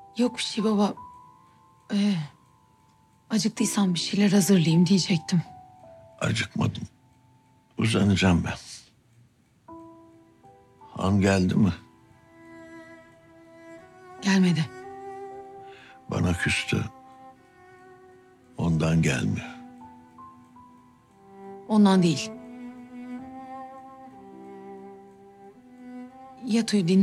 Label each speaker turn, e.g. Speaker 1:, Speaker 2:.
Speaker 1: Yok bir şey baba. Acıktıysan bir şeyler hazırlayayım diyecektim.
Speaker 2: Acıkmadım. Uzanacağım ben. Han geldi mi?
Speaker 1: Gelmedi.
Speaker 2: Bana küstü. Ondan gelmiyor.
Speaker 1: Ondan değil. Yat uyu dinlen.